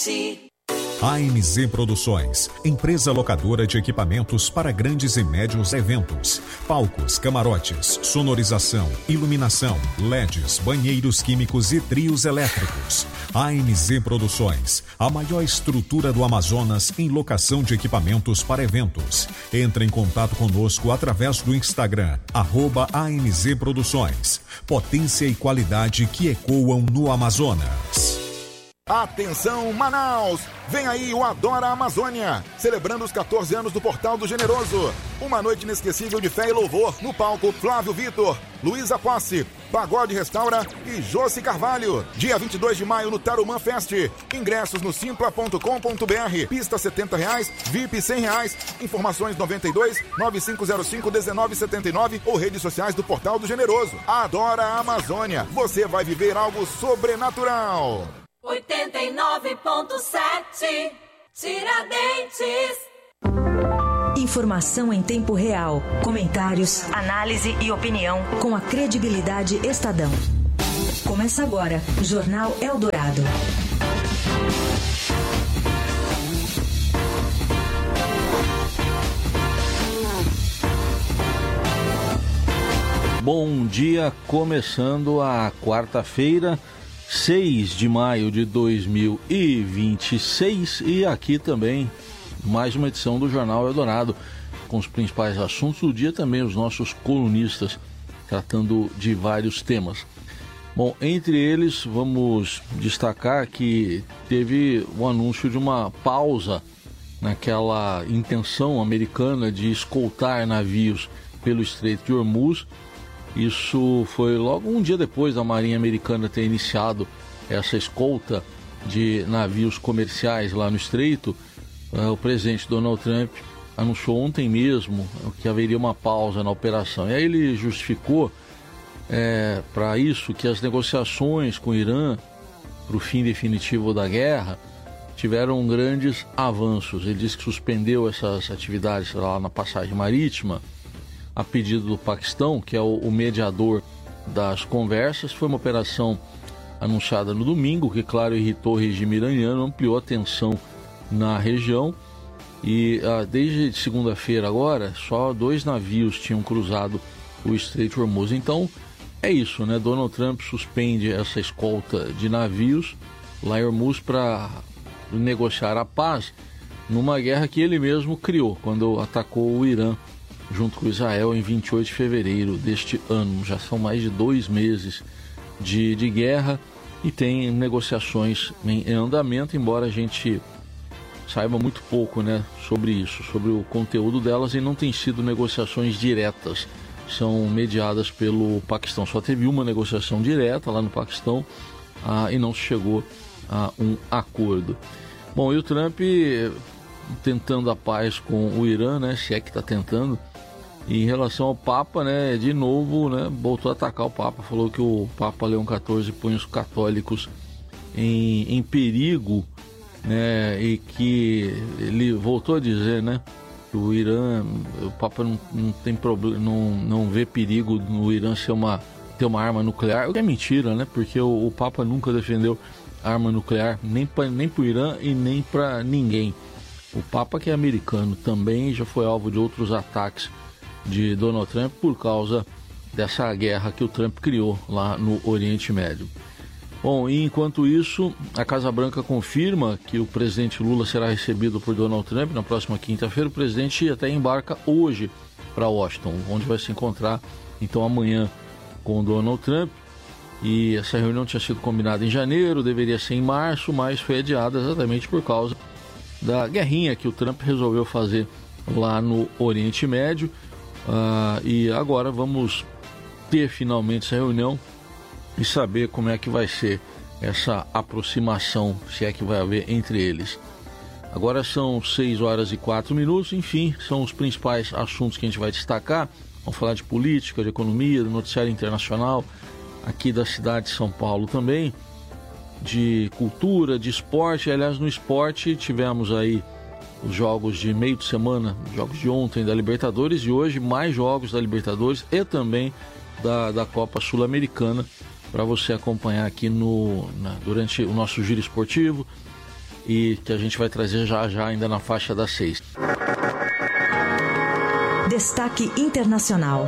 AMZ Produções, empresa locadora de equipamentos para grandes e médios eventos, palcos, camarotes, sonorização, iluminação, LEDs, banheiros químicos e trios elétricos. AMZ Produções, a maior estrutura do Amazonas em locação de equipamentos para eventos. Entre em contato conosco através do Instagram, @AMZ Produções. Potência e qualidade que ecoam no Amazonas. Atenção, Manaus! Vem aí o Adora Amazônia, celebrando os 14 anos do Portal do Generoso. Uma noite inesquecível de fé e louvor no palco Flávio Vitor, Luísa Posse, Pagode Restaura e Josi Carvalho. Dia 22 de maio no Tarumã Fest. Ingressos no simpla.com.br. Pista R$70, VIP R$100. Informações 92 9505 1979 ou redes sociais do Portal do Generoso. Adora Amazônia. Você vai viver algo sobrenatural. 89.7 Tiradentes. Informação em tempo real, comentários, análise e opinião com a credibilidade Estadão. Começa agora, Jornal Eldorado. Bom dia, começando a quarta-feira, 6 de maio de 2026, e aqui também mais uma edição do Jornal Eldorado com os principais assuntos do dia, também os nossos colunistas tratando de vários temas. Bom, entre eles vamos destacar que teve o anúncio de uma pausa naquela intenção americana de escoltar navios pelo Estreito de Hormuz. Isso foi logo um dia depois da Marinha Americana ter iniciado essa escolta de navios comerciais lá no Estreito. O presidente Donald Trump anunciou ontem mesmo que haveria uma pausa na operação. E aí ele justificou para isso que as negociações com o Irã para o fim definitivo da guerra tiveram grandes avanços. Ele disse que suspendeu essas atividades lá na passagem marítima a pedido do Paquistão, que é o mediador das conversas. Foi uma operação anunciada no domingo, que, claro, irritou o regime iraniano, ampliou a tensão na região. E desde segunda-feira agora, só 2 navios tinham cruzado o Estreito de Hormuz. Então, é isso, né? Donald Trump suspende essa escolta de navios lá em Hormuz para negociar a paz numa guerra que ele mesmo criou, quando atacou o Irã junto com Israel em 28 de fevereiro deste ano. Já são mais de 2 meses de guerra e tem negociações em andamento, embora a gente saiba muito pouco, né, sobre isso, sobre o conteúdo delas, e não tem sido negociações diretas, são mediadas pelo Paquistão. Só teve uma negociação direta lá no Paquistão e não se chegou a um acordo. Bom, e o Trump tentando a paz com o Irã, né, se é que está tentando. E em relação ao Papa, né, de novo, né, voltou a atacar o Papa, falou que o Papa Leão XIV põe os católicos em perigo, né, e que ele voltou a dizer, né, que o Irã, o Papa não tem problema, não vê perigo no Irã ter uma arma nuclear, o que é mentira, né, porque o Papa nunca defendeu arma nuclear, nem para o Irã e nem para ninguém. O Papa, que é americano, também já foi alvo de outros ataques de Donald Trump por causa dessa guerra que o Trump criou lá no Oriente Médio. Bom, e enquanto isso, a Casa Branca confirma que o presidente Lula será recebido por Donald Trump na próxima quinta-feira. O presidente até embarca hoje para Washington, onde vai se encontrar então amanhã com Donald Trump. E essa reunião tinha sido combinada em janeiro, deveria ser em março, mas foi adiada exatamente por causa da guerrinha que o Trump resolveu fazer lá no Oriente Médio. E agora vamos ter finalmente essa reunião e saber como é que vai ser essa aproximação, se é que vai haver entre eles. Agora são 6 horas e 4 minutos, enfim, são os principais assuntos que a gente vai destacar. Vamos falar de política, de economia, do noticiário internacional, aqui da cidade de São Paulo também, de cultura, de esporte. Aliás, no esporte tivemos aí os jogos de meio de semana, jogos de ontem da Libertadores, e hoje mais jogos da Libertadores e também da Copa Sul-Americana, para você acompanhar aqui durante o nosso giro esportivo. e que a gente vai trazer já ainda na faixa das 6. Destaque Internacional.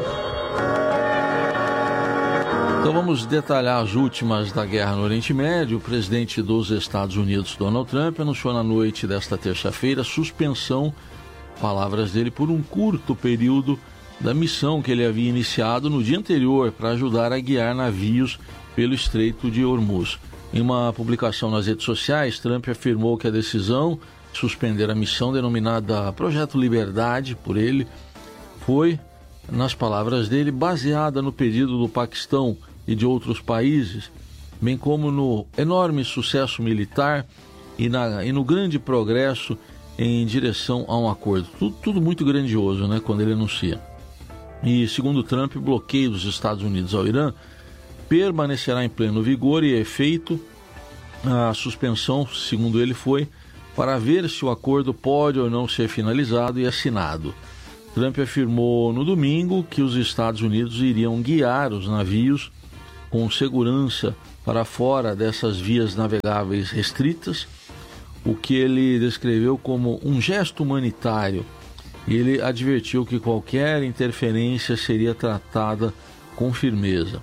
Então vamos detalhar as últimas da guerra no Oriente Médio. O presidente dos Estados Unidos, Donald Trump, anunciou na noite desta terça-feira suspensão, palavras dele, por um curto período da missão que ele havia iniciado no dia anterior para ajudar a guiar navios pelo Estreito de Hormuz. Em uma publicação nas redes sociais, Trump afirmou que a decisão de suspender a missão, denominada Projeto Liberdade por ele, foi, nas palavras dele, baseada no pedido do Paquistão e de outros países, bem como no enorme sucesso militar e no grande progresso em direção a um acordo. Tudo muito grandioso, né, quando ele anuncia. E, segundo Trump, o bloqueio dos Estados Unidos ao Irã permanecerá em pleno vigor e efeito. A suspensão, segundo ele, foi para ver se o acordo pode ou não ser finalizado e assinado. Trump afirmou no domingo que os Estados Unidos iriam guiar os navios com segurança para fora dessas vias navegáveis restritas, o que ele descreveu como um gesto humanitário. E ele advertiu que qualquer interferência seria tratada com firmeza.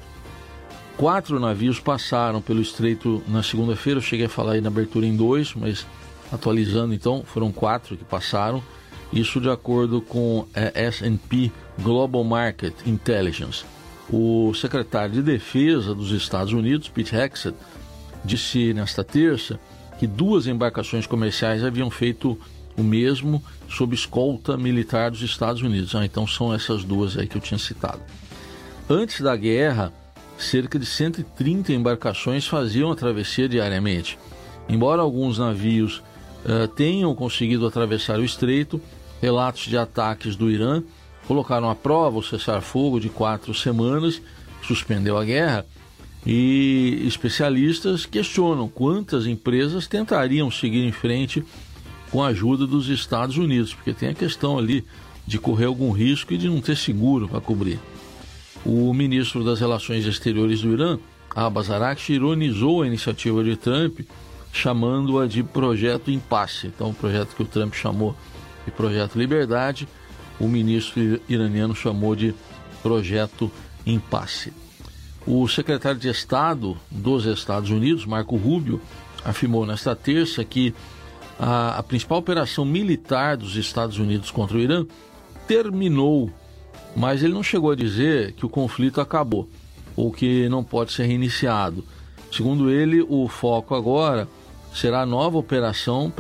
4 navios passaram pelo estreito na segunda-feira. Eu cheguei a falar aí na abertura em 2, mas atualizando então, foram 4 que passaram. Isso de acordo com a S&P Global Market Intelligence. O secretário de Defesa dos Estados Unidos, Pete Hegseth, disse nesta terça que 2 embarcações comerciais haviam feito o mesmo sob escolta militar dos Estados Unidos. Então são essas 2 aí que eu tinha citado. Antes da guerra, cerca de 130 embarcações faziam a travessia diariamente. Embora alguns navios tenham conseguido atravessar o estreito, relatos de ataques do Irã colocaram à prova o cessar-fogo de 4 semanas, suspendeu a guerra, e especialistas questionam quantas empresas tentariam seguir em frente com a ajuda dos Estados Unidos, porque tem a questão ali de correr algum risco e de não ter seguro para cobrir. O ministro das Relações Exteriores do Irã, Abbas Araghchi, ironizou a iniciativa de Trump, chamando-a de Projeto Impasse. Então, o projeto que o Trump chamou de Projeto Liberdade, o ministro iraniano chamou de Projeto Impasse. O secretário de Estado dos Estados Unidos, Marco Rubio, afirmou nesta terça que a principal operação militar dos Estados Unidos contra o Irã terminou, mas ele não chegou a dizer que o conflito acabou ou que não pode ser reiniciado. Segundo ele, o foco agora será a nova operação,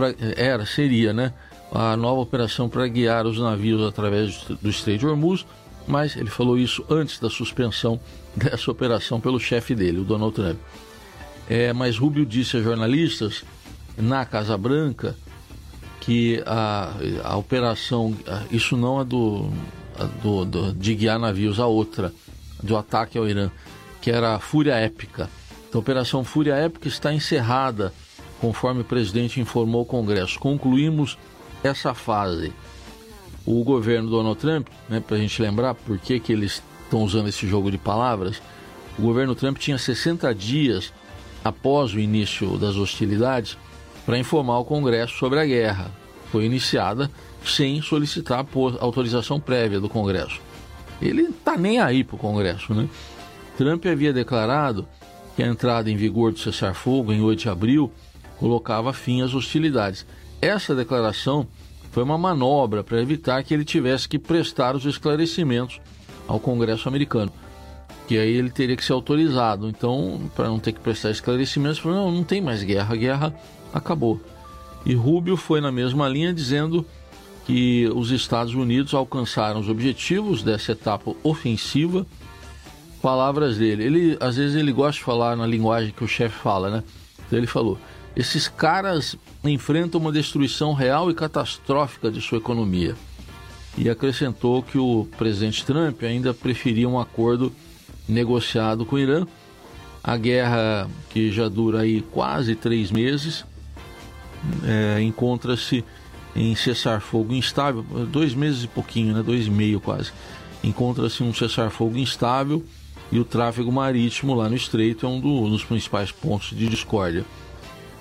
a nova operação para guiar os navios através do Estreito de Hormuz, mas ele falou isso antes da suspensão dessa operação pelo chefe dele, o Donald Trump. Mas Rubio disse a jornalistas na Casa Branca que a operação, isso não é de guiar navios, a outra, do ataque ao Irã, que era a Fúria Épica. Então, a Operação Fúria Épica está encerrada, conforme o presidente informou ao Congresso. Concluímos essa fase. O governo Donald Trump, para a gente lembrar por que eles estão usando esse jogo de palavras, o governo Trump tinha 60 dias após o início das hostilidades para informar o Congresso sobre a guerra. Foi iniciada sem solicitar autorização prévia do Congresso. Ele não está nem aí para o Congresso, né? Trump havia declarado que a entrada em vigor do cessar-fogo em 8 de abril colocava fim às hostilidades. Essa declaração foi uma manobra para evitar que ele tivesse que prestar os esclarecimentos ao Congresso americano, que aí ele teria que ser autorizado. Então, para não ter que prestar esclarecimentos, falou, não tem mais guerra, a guerra acabou. E Rubio foi na mesma linha, dizendo que os Estados Unidos alcançaram os objetivos dessa etapa ofensiva. Palavras dele, às vezes ele gosta de falar na linguagem que o chefe fala, né? Então ele falou, esses caras enfrentam uma destruição real e catastrófica de sua economia. E acrescentou que o presidente Trump ainda preferia um acordo negociado com o Irã. A guerra, que já dura aí quase 3 meses, encontra-se em cessar-fogo instável, 2 meses e pouquinho, 2,5 quase. Encontra-se um cessar-fogo instável e o tráfego marítimo lá no estreito é um dos principais pontos de discórdia.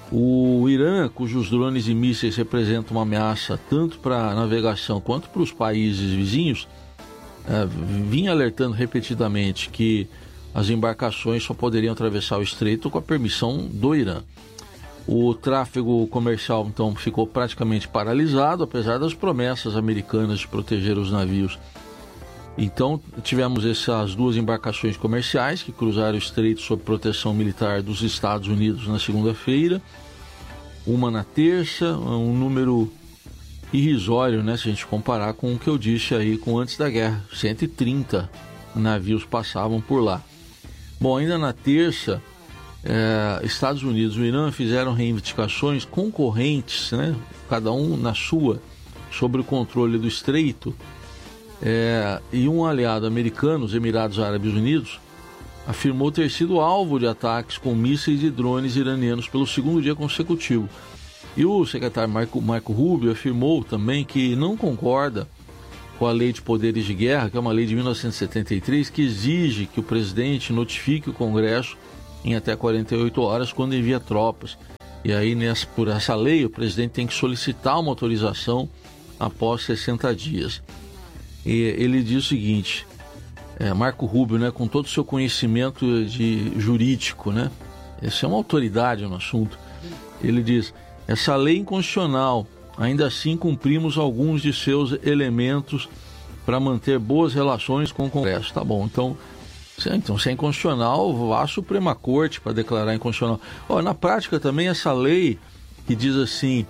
O Irã, cujos drones e mísseis representam uma ameaça tanto para a navegação quanto para os países vizinhos, vinha alertando repetidamente que as embarcações só poderiam atravessar o estreito com a permissão do Irã. O tráfego comercial, então, ficou praticamente paralisado, apesar das promessas americanas de proteger os navios. Então, tivemos essas duas embarcações comerciais que cruzaram o estreito sob proteção militar dos Estados Unidos na segunda-feira, uma na terça, um número irrisório, né, se a gente comparar com o que eu disse aí com antes da guerra, 130 navios passavam por lá. Bom, ainda na terça, Estados Unidos e o Irã fizeram reivindicações concorrentes, né, cada um na sua, sobre o controle do estreito. E um aliado americano, os Emirados Árabes Unidos, afirmou ter sido alvo de ataques com mísseis e drones iranianos pelo segundo dia consecutivo. E o secretário Marco Rubio afirmou também que não concorda com a Lei de Poderes de Guerra, que é uma lei de 1973, que exige que o presidente notifique o Congresso em até 48 horas quando envia tropas. E aí, por essa lei, o presidente tem que solicitar uma autorização após 60 dias. E ele diz o seguinte, Marco Rubio, né, com todo o seu conhecimento jurídico, né, essa é uma autoridade no assunto, ele diz: essa lei é inconstitucional, ainda assim cumprimos alguns de seus elementos para manter boas relações com o Congresso. Tá bom, então se é inconstitucional, vá à Suprema Corte para declarar inconstitucional. Na prática também essa lei que diz assim,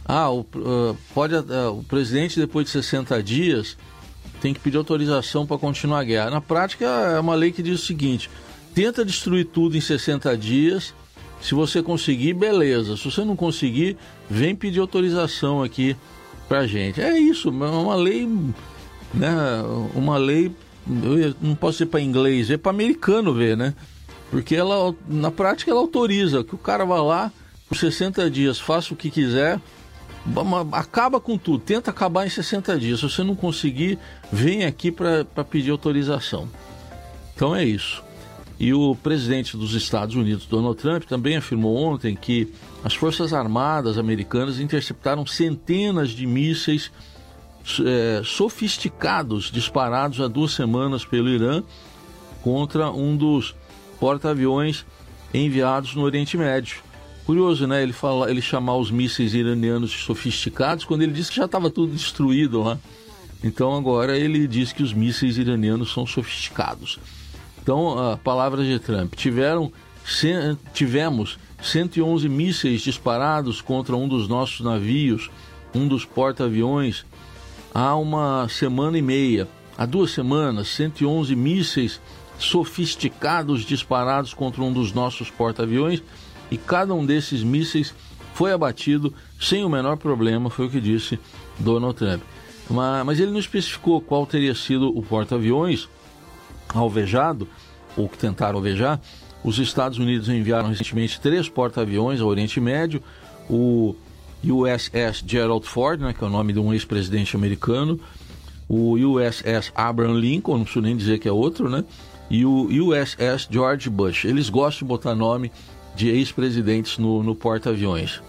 o presidente depois de 60 dias tem que pedir autorização para continuar a guerra. Na prática é uma lei que diz o seguinte: tenta destruir tudo em 60 dias, se você conseguir, beleza, se você não conseguir, vem pedir autorização aqui pra gente. É isso, é uma lei, né, uma lei, eu não posso dizer para inglês, é para americano ver, né, porque ela, na prática ela autoriza que o cara vá lá, por 60 dias, faça o que quiser, acaba com tudo, tenta acabar em 60 dias, se você não conseguir, vem aqui para pedir autorização. Então é isso. E o presidente dos Estados Unidos, Donald Trump, também afirmou ontem que as Forças Armadas americanas interceptaram centenas de mísseis sofisticados disparados há 2 semanas pelo Irã contra um dos porta-aviões enviados no Oriente Médio. Curioso, né? Ele chamar os mísseis iranianos de sofisticados quando ele disse que já estava tudo destruído lá. Então agora ele diz que os mísseis iranianos são sofisticados. Então, palavras de Trump: tivemos 111 mísseis disparados contra um dos nossos navios, um dos porta-aviões, há 1 semana e meia. Há 2 semanas, 111 mísseis sofisticados disparados contra um dos nossos porta-aviões, e cada um desses mísseis foi abatido sem o menor problema, foi o que disse Donald Trump. Mas ele não especificou qual teria sido o porta-aviões alvejado, ou que tentaram alvejar. Os Estados Unidos enviaram recentemente 3 porta-aviões ao Oriente Médio, o USS Gerald Ford, né, que é o nome de um ex-presidente americano, o USS Abraham Lincoln, não preciso nem dizer que é outro, né, e o USS George Bush. Eles gostam de botar nome de ex-presidentes no porta-aviões.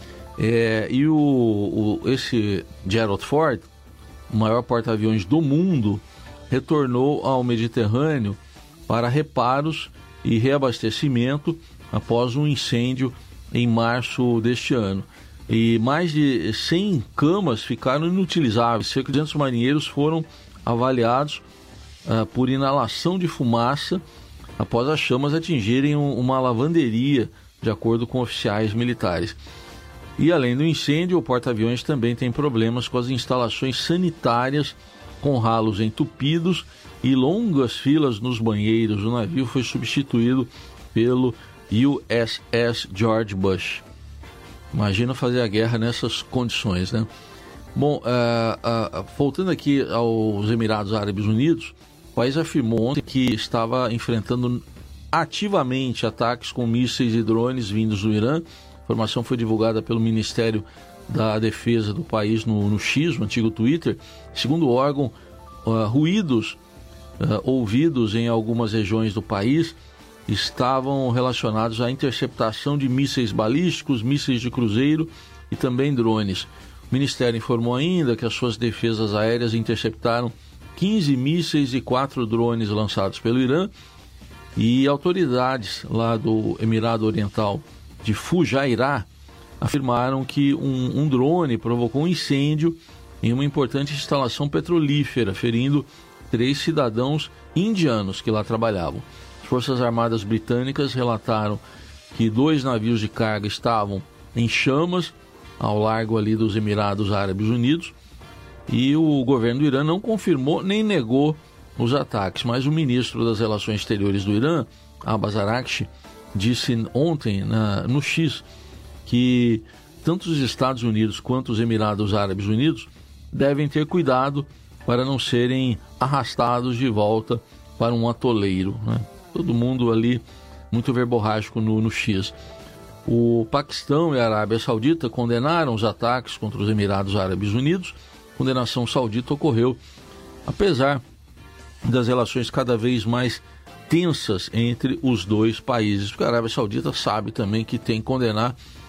Esse Gerald Ford, o maior porta-aviões do mundo, retornou ao Mediterrâneo para reparos e reabastecimento após um incêndio em março deste ano. E mais de 100 camas ficaram inutilizáveis. Cerca de 200 marinheiros foram avaliados por inalação de fumaça após as chamas atingirem uma lavanderia, de acordo com oficiais militares. E além do incêndio, o porta-aviões também tem problemas com as instalações sanitárias, com ralos entupidos e longas filas nos banheiros. O navio foi substituído pelo USS George Bush. Imagina fazer a guerra nessas condições, né? Bom, voltando aqui aos Emirados Árabes Unidos, o país afirmou ontem que estava enfrentando ativamente ataques com mísseis e drones vindos do Irã. A informação foi divulgada pelo Ministério da Defesa do país no X, no antigo Twitter. Segundo o órgão, ruídos ouvidos em algumas regiões do país estavam relacionados à interceptação de mísseis balísticos, mísseis de cruzeiro e também drones. O Ministério informou ainda que as suas defesas aéreas interceptaram 15 mísseis e 4 drones lançados pelo Irã, e autoridades lá do Emirado Oriental de Fujairah afirmaram que um drone provocou um incêndio em uma importante instalação petrolífera, ferindo 3 cidadãos indianos que lá trabalhavam. As Forças Armadas Britânicas relataram que 2 navios de carga estavam em chamas ao largo ali dos Emirados Árabes Unidos, e o governo do Irã não confirmou nem negou os ataques, mas o ministro das Relações Exteriores do Irã, Abbas Araghchi, disse ontem no X que tanto os Estados Unidos quanto os Emirados Árabes Unidos devem ter cuidado para não serem arrastados de volta para um atoleiro, né? Todo mundo ali muito verborrágico no X. O Paquistão e a Arábia Saudita condenaram os ataques contra os Emirados Árabes Unidos. A condenação saudita ocorreu apesar das relações cada vez mais tensas entre os dois países, porque a Arábia Saudita sabe também que tem que condenar